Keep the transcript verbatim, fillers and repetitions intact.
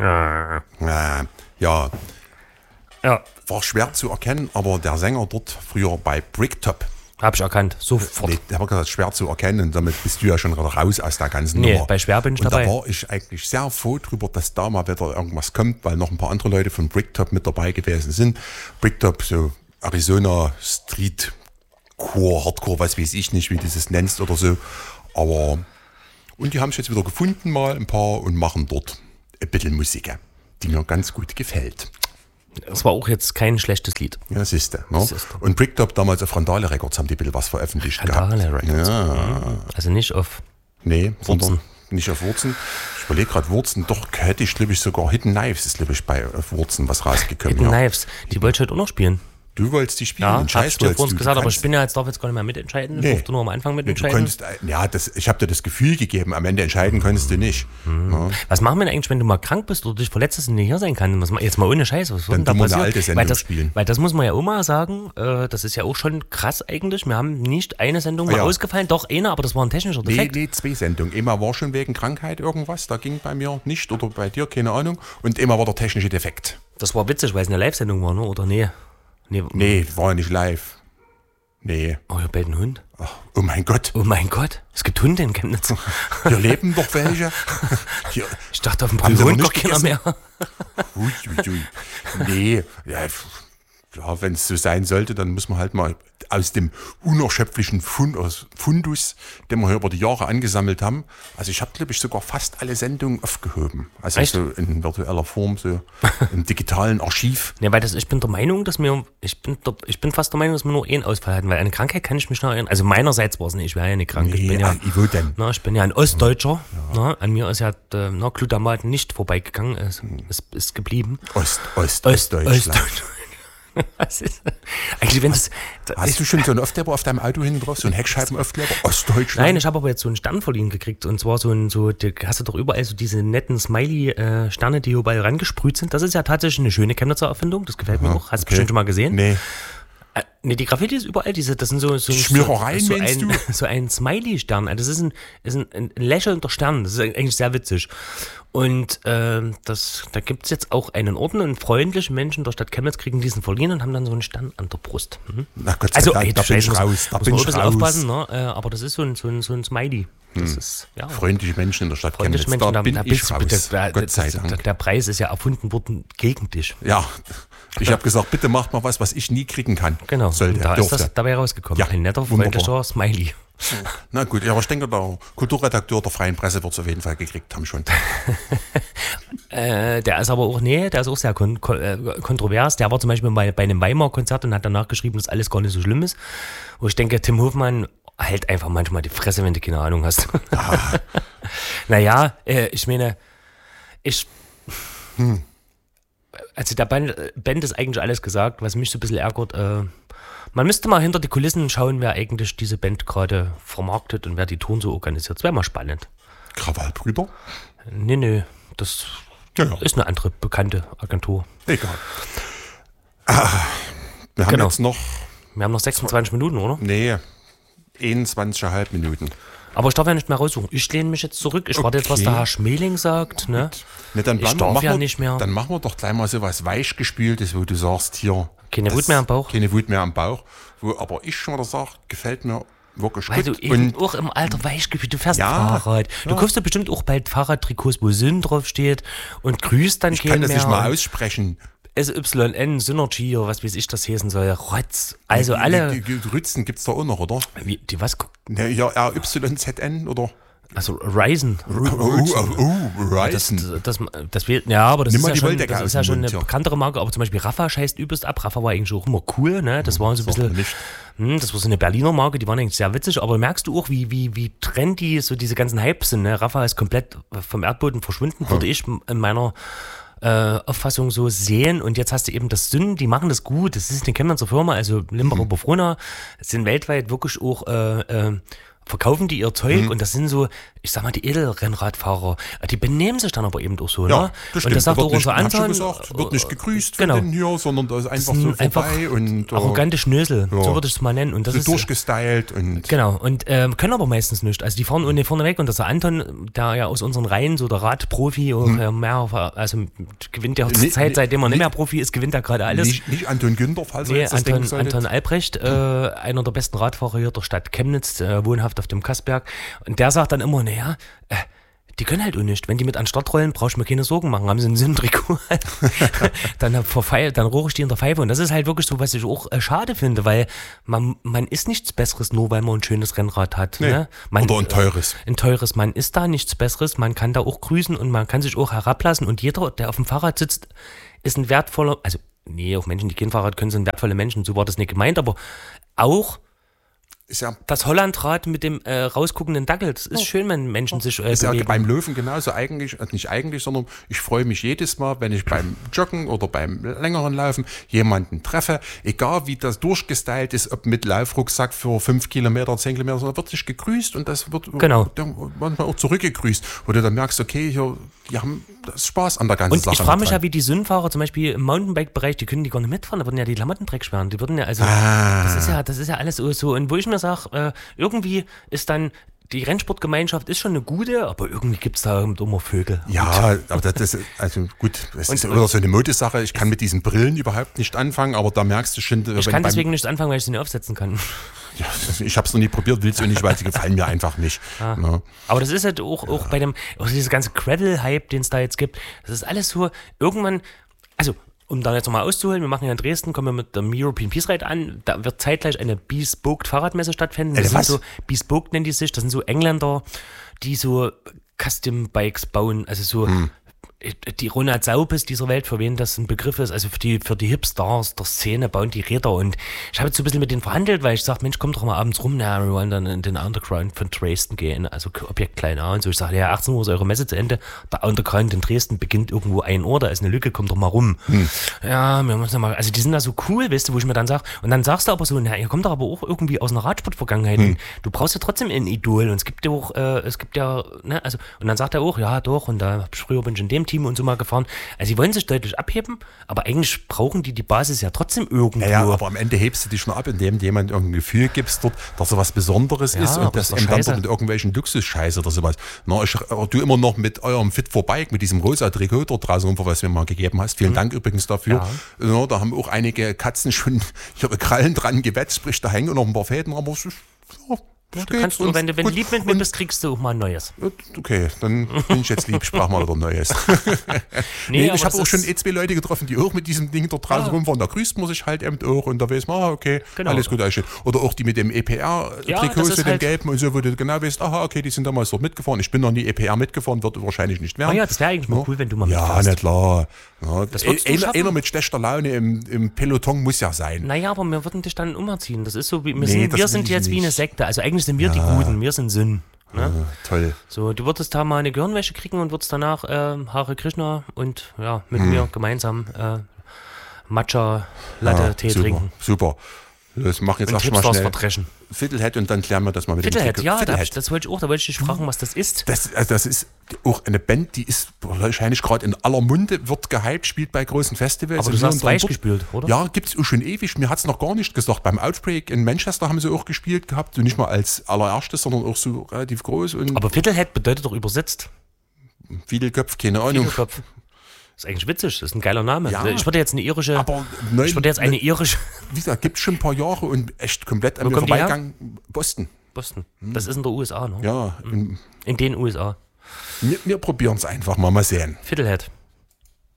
Äh. Äh, ja. Ja. War schwer zu erkennen, aber der Sänger dort früher bei Bricktop. Hab ich erkannt, sofort. Nee, der war gesagt, schwer zu erkennen und damit bist du ja schon wieder raus aus der ganzen Nee, Nummer. bei schwer bin ich und dabei. da war ich eigentlich sehr froh drüber, dass da mal wieder irgendwas kommt, weil noch ein paar andere Leute von Bricktop mit dabei gewesen sind. Bricktop, so Arizona Street Core, Hardcore, was weiß ich nicht, wie du das nennst oder so. Aber, und die haben es jetzt wieder gefunden mal ein paar und machen dort ein bisschen Musik, die mir ganz gut gefällt. Das war auch jetzt kein schlechtes Lied. Ja, siehste. Ne? Siehste. Und Bricktop damals auf Randale Records haben die ein bisschen was veröffentlicht Randale gehabt. Records. Ja. Also nicht auf... Nee, Wurzen. sondern nicht auf Wurzen. Ich überlege gerade Wurzen, doch hätte ich, glaube ich, sogar Hidden Knives ist, glaube ich, bei auf Wurzen was rausgekommen. Hidden ja. Knives, die wollte ich heute auch noch spielen. Du wolltest die spielen, Ja, den hab Scheiß ich dir wolltest vor uns du. gesagt, Du aber kannst- ich bin ja jetzt, darf jetzt gar nicht mehr mitentscheiden. Ich Nee. durfte nur am Anfang Nee, du mitentscheiden. konntest, äh, ja, das, ich habe dir das Gefühl gegeben, am Ende entscheiden konntest du nicht. Ja. Was machen wir denn eigentlich, wenn du mal krank bist oder dich verletzt hast und nicht hier sein kannst? Was, ma- jetzt mal ohne Scheiß, was wird Dann denn da tun wir eine passieren? alte Sendung weil das, spielen. Weil das muss man ja auch mal sagen, äh, das ist ja auch schon krass eigentlich. Wir haben nicht eine Sendung mal Ja. ausgefallen, doch eine, aber das war ein technischer Nee, Defekt. nee, zwei Sendungen. Einmal war schon wegen Krankheit irgendwas, da ging bei mir nicht oder bei dir, keine Ahnung. Und einmal war der technische Defekt. Das war witzig, weil es eine Live-Sendung war, ne? Oder nee? Nee. Nee, war ja nicht live. Nee. Oh, hier bellt ein Hund. Ach, oh mein Gott, Oh mein Gott, es gibt Hunde in Chemnitz. hier leben doch welche. Hier, Ich dachte, auf dem Haben sie Balkon noch gar nicht keiner mehr. Ui, ui, ui. Nee, ja, f- ja, wenn es so sein sollte, dann muss man halt mal aus dem unerschöpflichen Fund, aus Fundus, den wir hier über die Jahre angesammelt haben. Also ich habe, glaube ich, sogar fast alle Sendungen aufgehoben. Also Echt? so in virtueller Form, so im digitalen Archiv. Nee, weil das, ich bin der Meinung, dass wir, ich bin, der, ich bin fast der Meinung, dass wir nur einen Ausfall hatten, weil eine Krankheit kann ich mich noch erinnern. Also meinerseits war es nicht, ich wäre ja nicht krank. ich bin ja, an Ivo denn. na, ich bin ja ein Ostdeutscher. Na, an mir ist ja äh, na, Glutamat nicht vorbeigegangen, es ist, ist geblieben. Ost, Ost, Ost- Ostdeutschland. Ostdeutsch- Was ist, eigentlich, wenn es. Hast du schon so einen Aufkleber auf deinem Auto hinten drauf? So einen Heckscheibenaufkleber? Ostdeutschland? Nein, ich habe aber jetzt so einen Stern verliehen gekriegt. Und zwar so ein, so, die, hast du doch überall so diese netten Smiley-Sterne, die überall rangesprüht sind. Das ist ja tatsächlich eine schöne Chemnitzer Erfindung. Das gefällt mir auch. Hast du okay. bestimmt schon mal gesehen? Nee. Äh, nee, die Graffiti ist überall diese, das sind so, so, Schmierereien, so, so meinst ein, du? so ein Smiley-Stern. Also das ist ein, ist ein, ein lächelnder Stern. Das ist eigentlich sehr witzig. Und ähm, das, da gibt es jetzt auch einen Orden und freundliche Menschen der Stadt Chemnitz kriegen diesen verliehen und haben dann so einen Stern an der Brust. Mhm. Na Gott sei Also, Dank, ey, da bin ich muss, raus. Da muss bin man auch ein ich bisschen raus. aufpassen, ne? Äh, aber das ist so ein, so ein, so ein Smiley. Das ist, ja. Freundliche Menschen in der Stadt Freundliche Chemnitz, Menschen, da bin da ich bist du raus. bitte, da, Gott sei das, Dank. Der Preis ist ja erfunden worden gegen dich. Ja, ich habe gesagt, bitte macht mal was, was ich nie kriegen kann. Genau. Sollte, und da dürfte. ist das dabei rausgekommen. Ja, Ein netter, wunderbar. freundlicher Smiley. Na gut, ja, aber ich denke, der Kulturredakteur der Freien Presse wird es auf jeden Fall gekriegt haben schon. Äh, der ist aber auch, nee, der ist auch sehr kon kon äh, kontrovers. Der war zum Beispiel bei, bei einem Weimar-Konzert und hat danach geschrieben, dass alles gar nicht so schlimm ist. Wo ich denke, Tim Hofmann halt einfach manchmal die Fresse, wenn du keine Ahnung hast. Ah. Naja, äh, ich meine, ich. Hm. Also der Band, Band ist eigentlich alles gesagt, was mich so ein bisschen ärgert. Äh, man müsste mal hinter die Kulissen schauen, wer eigentlich diese Band gerade vermarktet und wer die Touren so organisiert. Das wäre mal spannend. Krawallbrüder? Nee, nee, das Ja, ja. ist eine andere bekannte Agentur. Egal. Ah, wir haben Genau. jetzt noch, Wir haben noch sechsundzwanzig Minuten, oder? nee, einundzwanzig Komma fünf Minuten. Aber ich darf ja nicht mehr raussuchen. Ich lehne mich jetzt zurück. Ich warte jetzt, was Okay. der Herr Schmeling sagt. Ne? Ne, dann Ich bleiben- darf machen ja wir, nicht mehr. Dann machen wir doch gleich mal so was Weichgespültes, wo du sagst, hier. Keine das- Wut mehr am Bauch? Keine Wut mehr am Bauch. Wo aber ich schon wieder sage, gefällt mir wirklich Weil gut. du eben Und auch im Alter Weichgefühl, du fährst Ja, Fahrrad. Du ja. kaufst ja bestimmt auch bald Fahrradtrikots, wo Sinn draufsteht und grüßt dann ich kann das mehr. nicht mal aussprechen. S Y N, Synergy oder was weiß ich das heißen soll. Rotz. Also alle. Die, die, die Rützen gibt es da auch noch, oder? Wie, die was? Ne, ja, R Y Z N oder? Also Ryzen. Oh, oh, oh, Das, Ryzen. das, das, das, ja, aber das Nimm ist mal ja, die schon, Wolldecke das aus ist ja dem schon Mund, eine ja. bekanntere Marke, aber zum Beispiel Rafa scheißt übelst ab. Rafa war eigentlich auch immer cool, ne? Das war so ein Sagt mir bisschen, nicht. hm, das war so eine Berliner Marke, die waren eigentlich sehr witzig, aber merkst du auch, wie, wie, wie trendy so diese ganzen Hypes sind, ne? Rafa ist komplett vom Erdboden verschwunden, würde ich in meiner äh, Auffassung so sehen. Und jetzt hast du eben das Syn, die machen das gut. Das ist eine Chemnitzer Firma, also Limbacher Mhm. Bofrona, sind weltweit wirklich auch äh, äh, verkaufen die ihr Zeug Mhm. und das sind so, ich sag mal, die Edelrennradfahrer. Die benehmen sich dann aber eben auch so, Ja, ne? das stimmt. Und das sagt wird auch nicht, unser hab schon Anton. gesagt, wird nicht gegrüßt genau. von denen hier, sondern da ist einfach sind so vorbei einfach und äh, arrogante Schnösel, ja. so würde ich es mal nennen. Und das so ist durchgestylt und genau, und ähm, können aber meistens nicht. Also die fahren ohne vorne weg und das ist der Anton, der ja aus unseren Reihen so der Radprofi und äh, mehr, also gewinnt ja zur Nee, Zeit, nee, seitdem er nicht nee. mehr Profi ist, gewinnt er gerade alles. nicht, nicht Anton Günther, falls er Nee, jetzt das denken Anton, solltet. Anton Albrecht, äh, einer der besten Radfahrer hier der Stadt Chemnitz, äh, wohnhaft auf dem Kassberg. Und der sagt dann immer, naja, äh, die können halt auch nicht. Wenn die mit an den Start rollen, brauchst du mir keine Sorgen machen. Haben sie einen Sinntrikot. dann, verfeil, dann rohre ich die in der Pfeife. Und das ist halt wirklich so, was ich auch äh, schade finde, weil man, man ist nichts Besseres, nur weil man ein schönes Rennrad hat. Nee. Ne? Man, Oder ein teures. Ein teures. Man ist da nichts Besseres. Man kann da auch grüßen und man kann sich auch herablassen. Und jeder, der auf dem Fahrrad sitzt, ist ein wertvoller, also nee, auch Menschen, die kein Fahrrad können, sind wertvolle Menschen. So war das nicht gemeint, aber auch Ist ja, das Hollandrad mit dem äh, rausguckenden Dackel. Das ist schön, wenn Menschen sich äh, ist ja bewegen. beim Löwen genauso eigentlich, äh, nicht eigentlich, sondern ich freue mich jedes Mal, wenn ich beim Joggen oder beim längeren Laufen jemanden treffe, egal wie das durchgestylt ist, ob mit Laufrucksack für fünf Kilometer, zehn Kilometer, sondern wird sich gegrüßt und das wird Genau. dann manchmal auch zurückgegrüßt, wo du dann merkst, okay, hier, die haben das Spaß an der ganzen Und Sache. ich frage mich dran. ja, wie die Sündfahrer zum Beispiel im Mountainbike-Bereich, die können die gar nicht mitfahren, da würden ja die Klamotten dreckig werden. Die würden ja, also, Ah. das ist ja, das ist ja alles so, so. Und wo ich mir sage, äh, irgendwie ist dann, die Rennsportgemeinschaft ist schon eine gute, aber irgendwie gibt es da immer Vögel. Ja, aber das ist, also gut, das ist oder so eine Modesache. Ich kann mit diesen Brillen überhaupt nicht anfangen, aber da merkst du schon, Ich kann deswegen nicht anfangen, weil ich sie nicht aufsetzen kann. Ja, ich habe es noch nie probiert, will es auch nicht, weil sie gefallen mir einfach nicht. Ah. Ja. Aber das ist halt auch, auch bei dem, auch diese ganze Gravel-Hype, den es da jetzt gibt, das ist alles so, irgendwann, also um da jetzt nochmal auszuholen, wir machen ja in Dresden, kommen wir mit dem European Peace Ride an, da wird zeitgleich eine Bespoke Fahrradmesse stattfinden. Das Äh, sind was? so, Bespoke nennen die sich, das sind so Engländer, die so Custom Bikes bauen, also so Hm. die Ronald Saupes dieser Welt, für wen das ein Begriff ist, also für die, für die Hipstars der Szene bauen die Räder und ich habe jetzt so ein bisschen mit denen verhandelt, weil ich sage, Mensch, komm doch mal abends rum, na, wir wollen dann in den Underground von Dresden gehen, also Objekt Klein A und so. Ich sage, ja, achtzehn Uhr ist eure Messe zu Ende, der Underground in Dresden beginnt irgendwo ein Uhr, da ist eine Lücke, komm doch mal rum. Hm. Ja, wir müssen mal, also die sind da so cool, weißt du, wo ich mir dann sage, und dann sagst du aber so, na, ihr kommt doch aber auch irgendwie aus einer Radsport-Vergangenheit Hm. und du brauchst ja trotzdem ein Idol und es gibt ja auch, äh, es gibt ja, ne, also, und dann sagt er auch, ja, doch, und da früher bin ich in dem Team und so mal gefahren. Also sie wollen sich deutlich abheben, aber eigentlich brauchen die die Basis ja trotzdem irgendwo. Ja, ja, aber am Ende hebst du dich schon ab, indem du jemand irgendein Gefühl gibst dort, dass er was Besonderes Ja, ist und aber das ist doch eben dann scheiße. dort mit irgendwelchen Luxusscheiße oder sowas. Na, ich, du immer noch mit eurem Fit for Bike, mit diesem rosa Trikot dort draußen rum, was du mir mal gegeben hast. Vielen Dank übrigens dafür. Ja. Ja, da haben auch einige Katzen schon ihre Krallen dran gewetzt, sprich da hängen noch ein paar Fäden, aber es ist, ja, Ja, du kannst, und wenn du, wenn du lieb mit mir bist, kriegst du auch mal ein neues. Okay, dann bin ich jetzt lieb, ich sprach mal wieder Neues. Nee, nee, aber ich habe das auch schon ist- eh zwei Leute getroffen, die auch mit diesem Ding dort draußen Ja. rumfahren. Da grüßt man sich halt eben auch und da weiß man, ah, okay, Genau. alles gut, alles schön. Oder auch die mit dem E P Ja, R-Trikot, das so ist dem halt- gelben und so, wo du genau weißt, aha, okay, die sind damals dort mitgefahren. Ich bin noch nie E P R mitgefahren, wird wahrscheinlich nicht werden. Ah ja, das wäre eigentlich mal cool, wenn du mal Ja, mitfährst. na klar. Ja, Das würdest du einer, schaffen? einer mit schlechter Laune im, im Peloton muss ja sein. Naja, aber wir würden dich dann umerziehen. Das ist so, wie, wir Nee, sind, das wir will sind ich jetzt wie eine nicht. Sekte. Also eigentlich sind wir die Guten, wir sind Sinn. Ne? Ja, toll. So, du würdest da mal eine Gehirnwäsche kriegen und würdest danach äh, Hare Krishna und ja, mit Hm. mir gemeinsam äh, Matcha Latte Ja, Tee super, trinken. super. Das mach jetzt Und erst mal Hipsters schnell verdreschen. Fiddlehead und dann klären wir das mal mit Fiddlehead, dem ja, da, Fiddlehead. das wollte ich auch, da wollte ich dich fragen, was das ist. Das, also das ist auch eine Band, die ist wahrscheinlich gerade in aller Munde, wird gehypt, spielt bei großen Festivals. Aber Und du hier sagst und dort- weichgespült, oder? Ja, gibt es auch schon ewig. Mir hat es noch gar nicht gesagt. Beim Outbreak in Manchester haben sie auch gespielt gehabt. Und nicht mal als allererstes, sondern auch so relativ groß. Und Aber Fiddlehead bedeutet doch übersetzt. Fiedelköpf, keine Ahnung. Fidelkopf. Das ist eigentlich witzig, das ist ein geiler Name. Ja. Ich würde jetzt eine irische, Aber neun, ich würde jetzt eine irische wie gesagt, gibt es schon ein paar Jahre und echt komplett an Wo mir kommt die her? vorbeigegangen. Boston. Boston. Das ist in der U S A, ne? Ja, und In den U S A. wir, wir probieren es einfach mal, mal sehen. Fiddlehead.